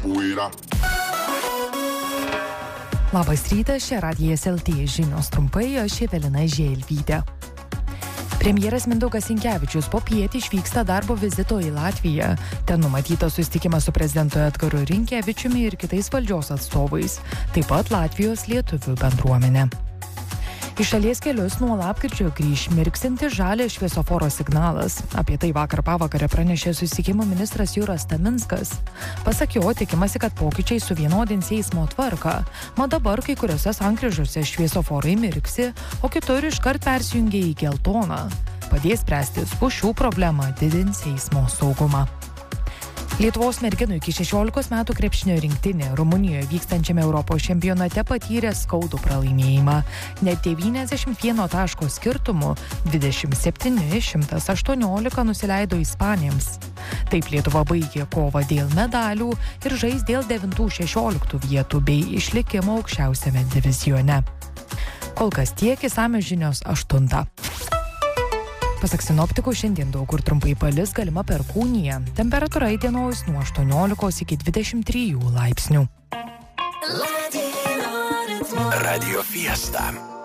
fuera. Labas rytas, čia Radijas LT žinios trumpai, aš Evelina Želvytė. Premjeras Mindaugas Sinkevičius popiet išvyksta darbo vizito į Latviją. Ten numatytas susitikimas su prezidentu Edgaru Rinkevičiumi ir kitais valdžios atstovais, taip pat Latvijos lietuvių bendruomenė. Į šalies kelius nuo lapkričio grįš mirksinti žalią šviesoforo signalas. Apie tai vakar pavakarę pranešė susisiekimo ministras Juras Taminskas. Pasak jo, tikimasi, kad pokyčiai suvienodins eismo tvarką. Mat dabar kai kuriuose sankryžose šviesoforai mirksi, o kitur iškart persijungia į geltoną. Padės spręsti spūsčių problemą, didins eismo saugumą. Lietuvos merginų iki 16 metų krepšinio rinktinė Rumunijoje vykstančiame Europos čempionate patyrė skaudų pralaimėjimą. Net 91 taško skirtumu 27-118 nusileido ispanėms. Taip Lietuva baigė kovą dėl medalių ir žais dėl 9-16 vietų bei išlikimo aukščiausiame divizione. Kol kas tiek, išsamios žinios 8. Pasak sinoptikų, šiandien daug kur trumpai palis, galima perkūnija. Temperatūra įdienojus nuo 18 iki 23 laipsnių. Radio Fiesta.